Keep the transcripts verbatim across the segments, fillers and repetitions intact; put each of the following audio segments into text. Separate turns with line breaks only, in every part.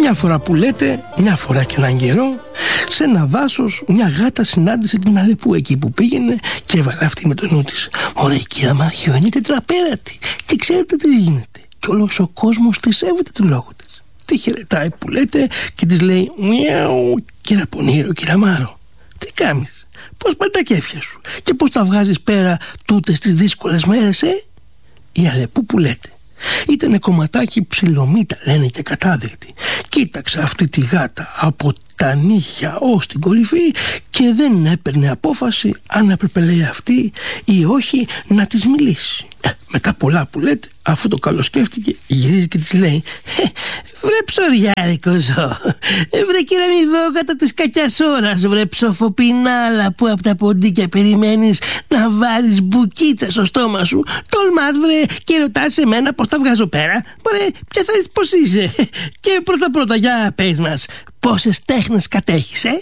Μια φορά που λέτε, μια φορά και έναν καιρό, σε ένα δάσος μια γάτα συνάντησε την Αλεπού εκεί που πήγαινε και έβαλε αυτή με το νου της. Μωρέ, κυρία Μαθιό, είναι τετραπέρατη και ξέρετε τι γίνεται. Και όλος ο κόσμος τη σέβεται του λόγου της. Τη χαιρετάει που λέτε και της λέει «Μιαου, κύρα Πονήρο, κύρα Μάρο, τι κάνεις, πώς πάνε τα κέφια σου και πώς τα βγάζεις πέρα τούτες τις δύσκολες μέρες, ε?» Η Αλεπού που λέτε ήτανε κομματάκι ψιλομύτα, λένε, και κατάδεκτη. Κοίταξε αυτή τη γάτα από τα νύχια ως την κορυφή και δεν έπαιρνε απόφαση αν έπρεπε, λέει, αυτή ή όχι να της μιλήσει. Ε, μετά πολλά που λέτε, αφού το καλοσκέφτηκε, γυρίζει και της λέει «Ε, βρε ψωριάρικο ζώο, βρε κύριε μηδό κατά της κακιάς ώρας, βρε ψοφοπινάλα που από τα ποντίκια περιμένεις να βάλεις μπουκίτσα στο στόμα σου, τολμάς βρε και ρωτάς εμένα πως τα βγάζω πέρα, μωρέ, ποια θες, πως είσαι, και πρώτα πρώτα για πες μας, πόσες τέχνες κατέχεις, ε?»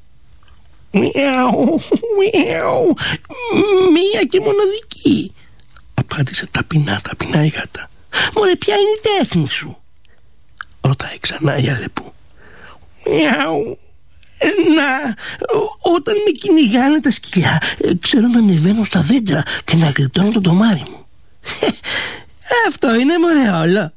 «Μιαου, μιαου, μία και μοναδική», απάντησε ταπεινά ταπεινά η γάτα. «Μωρέ, ποια είναι η τέχνη σου?» ρωτάει ξανά η Αλεπού. «Μιαου, να, όταν με κυνηγάνε τα σκυλιά, ξέρω να ανεβαίνω στα δέντρα και να γλιτώνω το ντομάρι μου. Αυτό είναι, μωρέ, όλο.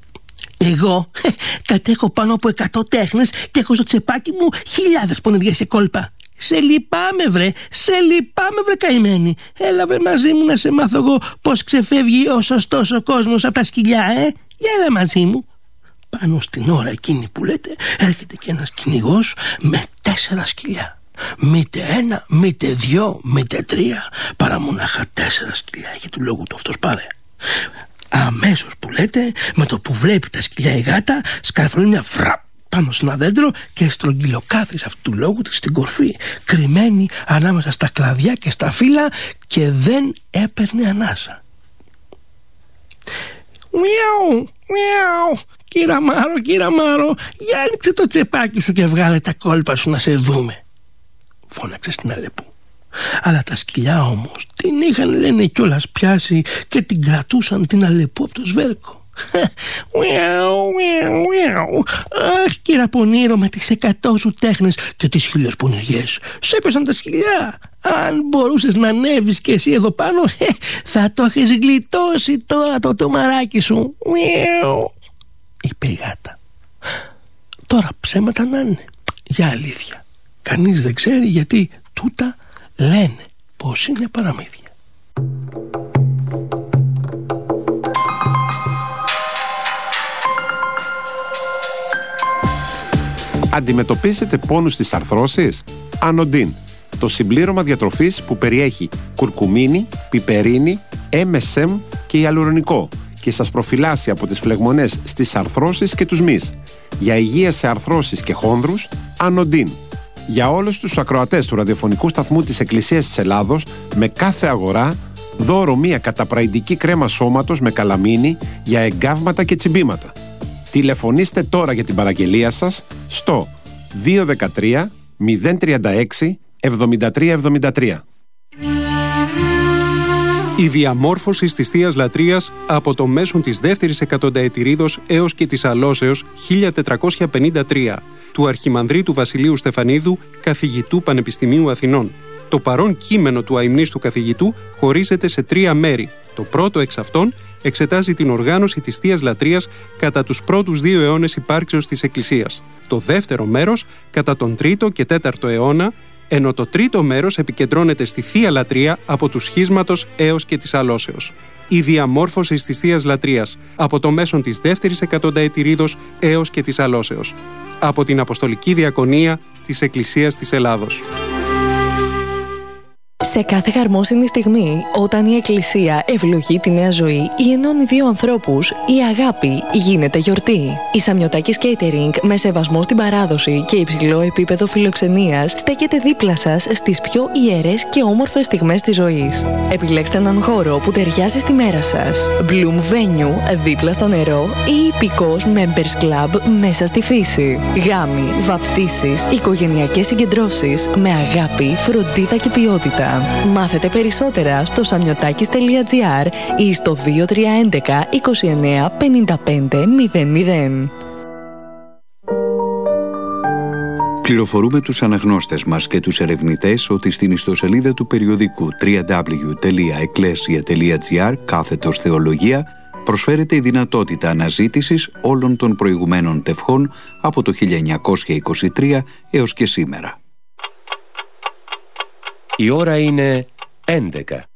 Εγώ κατέχω πάνω από εκατό τέχνες και έχω στο τσεπάκι μου χιλιάδες πονηριές και κόλπα. Σε λυπάμαι βρε, σε λυπάμαι βρε καημένη. Έλα βρε μαζί μου να σε μάθω εγώ πως ξεφεύγει ο σωστός ο κόσμος από τα σκυλιά, ε. Για έλα μαζί μου». Πάνω στην ώρα εκείνη που λέτε έρχεται και ένας κυνηγός με τέσσερα σκυλιά. Μήτε ένα, μήτε δυο, μήτε τρία, παρά μονάχα τέσσερα σκυλιά έχει του λόγου του αυτός παρέα. Αμέσως που λέτε, με το που βλέπει τα σκυλιά η γάτα, σκαρφαλώνει μια φραπ πάνω σε ένα δέντρο και στρογγυλοκάθρισε αυτού του λόγου της στην κορφή, κρυμμένη ανάμεσα στα κλαδιά και στα φύλλα, και δεν έπαιρνε ανάσα. «Μιαου, μιαου, κύρα Μάρο, κύρα Μάρο, για άνοιξε το τσεπάκι σου και βγάλε τα κόλπα σου να σε δούμε», φώναξε στην Αλεπού. Αλλά τα σκυλιά όμως την είχαν, λένε, κιόλας πιάσει και την κρατούσαν την Αλεπού από το σβέρκο. «Αχ, κύρα Πονήρο, με τις εκατό σου τέχνες και τις χίλιες πονηριές σε έπεσαν τα σκυλιά. Αν μπορούσες να ανέβεις και εσύ εδώ πάνω, θα το έχεις γλιτώσει τώρα το τομαράκι σου», είπε η γάτα. Τώρα ψέματα να είναι, για αλήθεια κανείς δεν ξέρει, γιατί τούτα λένε πως είναι παραμύθια.
Αντιμετωπίζετε πόνους στις αρθρώσεις? Ανοντίν, το συμπλήρωμα διατροφής που περιέχει κουρκουμίνη, πιπερίνη, εμ ες εμ και ιαλουρονικό και σας προφυλάσσει από τις φλεγμονές στις αρθρώσεις και τους μυς. Για υγεία σε αρθρώσεις και χόνδρους, Ανοντίν. Για όλους τους ακροατές του ραδιοφωνικού σταθμού της Εκκλησίας της Ελλάδος, με κάθε αγορά, δώρο μία καταπραϊντική κρέμα σώματος με καλαμίνη για εγκάβματα και τσιμπήματα. Τηλεφωνήστε τώρα για την παραγγελία σας στο δύο ένα τρία μηδέν τρία έξι εβδομήντα τρία εβδομήντα τρία.
Η διαμόρφωση της Θείας Λατρείας από το μέσον της δεύτερης εκατονταετηρίδος έως και της Αλώσεως χίλια τετρακόσια πενήντα τρία του Αρχιμανδρίτου Βασιλείου Στεφανίδου, καθηγητού Πανεπιστημίου Αθηνών. Το παρόν κείμενο του αημνίστου καθηγητού χωρίζεται σε τρία μέρη. Το πρώτο εξ αυτών εξετάζει την οργάνωση της Θείας Λατρείας κατά τους πρώτους δύο αιώνες υπάρξεως της Εκκλησίας. Το δεύτερο μέρος κατά τον τρίτο και τέταρτο αιώνα, ενώ το τρίτο μέρος επικεντρώνεται στη Θεία Λατρεία από του Σχίσματος έως και της Αλώσεως. Η διαμόρφωση της Θείας Λατρείας από το μέσον της δεύτερης εκατονταετηρίδος έως και της Αλώσεως. Από την Αποστολική Διακονία της Εκκλησίας της Ελλάδος.
Σε κάθε χαρμόσυνη στιγμή, όταν η Εκκλησία ευλογεί τη νέα ζωή ή ενώνει δύο ανθρώπους, η αγάπη γίνεται γιορτή. Η Σαμιωτάκης Catering, με σεβασμό στην παράδοση και υψηλό επίπεδο φιλοξενίας, στέκεται δίπλα σας στις πιο ιερές και όμορφες στιγμές της ζωής. Επιλέξτε έναν χώρο που ταιριάζει στη μέρα σας. Bloom Venue, δίπλα στο νερό, ή υπηκός Members Club μέσα στη φύση. Γάμοι, βαπτίσεις, οικογενειακές συγκεντρώσεις με αγάπη, φροντίδα και ποιότητα. Μάθετε περισσότερα στο σαμιωτάκης τελεία τζι άρ ή στο δύο τρία ένα ένα είκοσι εννέα πενήντα πέντε μηδέν μηδέν.
Πληροφορούμε τους αναγνώστες μας και τους ερευνητές ότι στην ιστοσελίδα του περιοδικού double-u double-u double-u τελεία εκκλέσια τελεία τζι άρ κάθετος θεολογία προσφέρεται η δυνατότητα αναζήτησης όλων των προηγουμένων τευχών από το χίλια εννιακόσια είκοσι τρία έως και σήμερα.
Η ώρα είναι έντεκα.